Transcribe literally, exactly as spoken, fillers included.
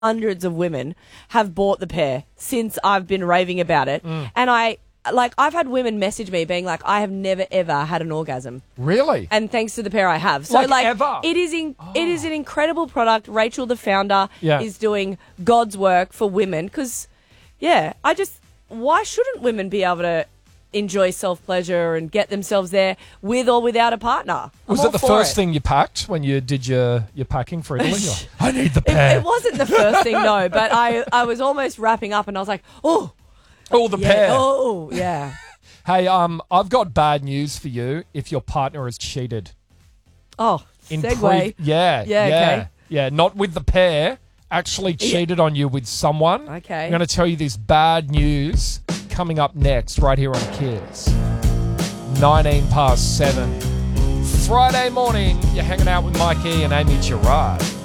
hundreds of women have bought the pair since I've been raving about it. Mm. And I, like, I've had women message me being like, I have never, ever had an orgasm. Really? And thanks to the pair I have. So, Like like, ever? it is in, it is an incredible product. Rachel, the founder, Yeah. is doing God's work for women because, yeah, I just, why shouldn't women be able to enjoy self-pleasure and get themselves there with or without a partner? I'm Was all it the for first it. thing you packed when you did your, your packing for Italy? You're like, I need the It, pair. it wasn't the first thing, no, but I, I was almost wrapping up and I was like, oh, Oh, the yeah, pair. oh, yeah. Hey, um, I've got bad news for you if your partner has cheated. Oh, In segue. pre- yeah, Yeah, yeah, okay. yeah. Not with the pair. Actually cheated on you with someone. Okay. I'm going to tell you this bad news coming up next, right here on Kiss. nineteen past seven. Friday morning, you're hanging out with Mikey and Amy Gerard.